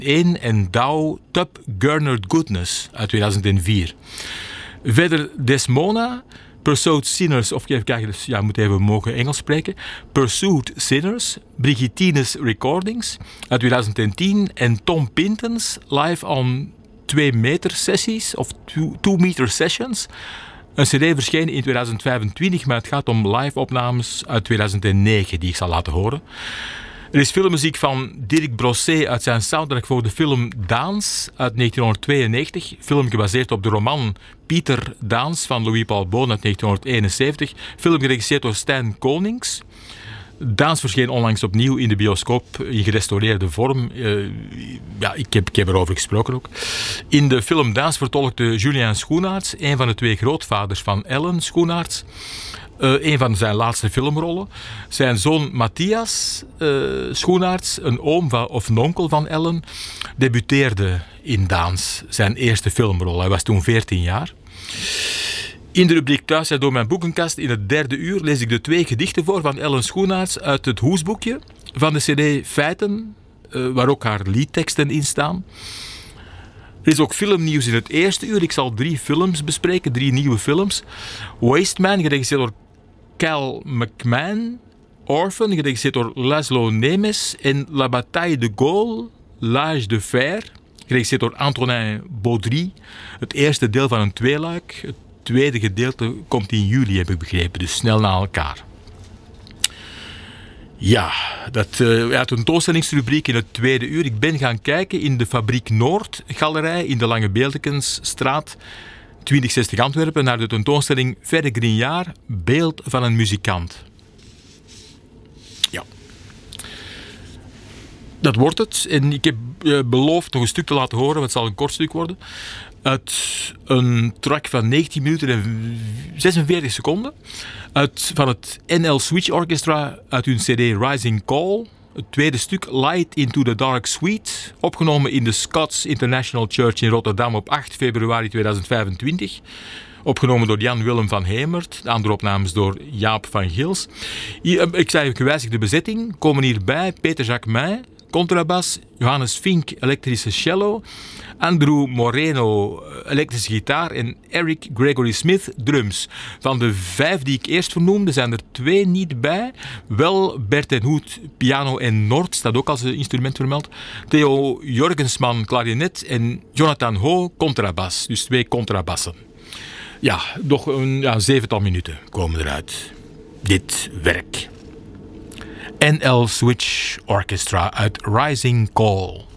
2001 en Dow Tub Garnered Goodness uit 2004. Verder Desmona, Pursued Sinners, of even kijken, dus ja, moet even mogen Engels spreken. Pursued Sinners, Brigittine's Recordings uit 2010 en Tom Pintons Live on 2 meter sessies of 2 meter sessions. Een cd verschenen in 2025, maar het gaat om live-opnames uit 2009 die ik zal laten horen. Er is filmmuziek van Dirk Brosset uit zijn soundtrack voor de film Daans uit 1992. Film gebaseerd op de roman Pieter Daans van Louis Paul Boon uit 1971. Film geregisseerd door Stijn Konings. Daans verscheen onlangs opnieuw in de bioscoop in gerestaureerde vorm. Ik heb erover gesproken ook. In de film Daans vertolkte Julien Schoenaerts, een van de 2 grootvaders van Ellen Schoenaerts. Een van zijn laatste filmrollen. Zijn zoon Matthias Schoenaerts, een oom of een onkel van Ellen, debuteerde in Daans, zijn eerste filmrol. Hij was toen 14 jaar. In de rubriek Thuis en door mijn boekenkast in het 3e uur lees ik de 2 gedichten voor van Ellen Schoenaerts uit het hoesboekje van de cd Feiten, waar ook haar liedteksten in staan. Er is ook filmnieuws in het 1e uur. Ik zal 3 films bespreken, 3 nieuwe films. Wasteman, geregisseerd door Cal McMahon. Orphan, geregisseerd door Laszlo Nemes. En La Bataille de Gaulle, L'Âge de Fer, geregisseerd door Antonin Baudry. Het eerste deel van een tweeluik. Het tweede gedeelte komt in juli, heb ik begrepen. Dus snel na elkaar. Ja, de tentoonstellingsrubriek in het 2e uur. Ik ben gaan kijken in de Fabriek Noord galerij in de Lange Beeldekensstraat 2060 Antwerpen naar de tentoonstelling Verre Grignard, Beeld van een muzikant. Ja. Dat wordt het. En ik heb beloofd nog een stuk te laten horen, want het zal een kort stuk worden. Uit een track van 19 minuten en 46 seconden. Van het NL Switch Orchestra uit hun cd Rising Call. Het tweede stuk Light into the Dark Suite. Opgenomen in de Scots International Church in Rotterdam op 8 februari 2025. Opgenomen door Jan Willem van Hemert. De andere opnames door Jaap van Gils. Ik zei gewijzigde bezetting. Komen hierbij Peter Jacquemin, contrabas. Johannes Fink, elektrische cello. Andrew Moreno, elektrische gitaar en Eric Gregory Smith, drums. Van de 5 die ik eerst vernoemde zijn er 2 niet bij. Wel Bert en Hoed, piano en Noord, staat ook als instrument vermeld. Theo Jorgensman, klarinet en Jonathan Ho, contrabas. Dus 2 contrabassen. Ja, nog een 7-tal minuten komen eruit. Dit werk. NL Switch Orchestra uit Rising Call.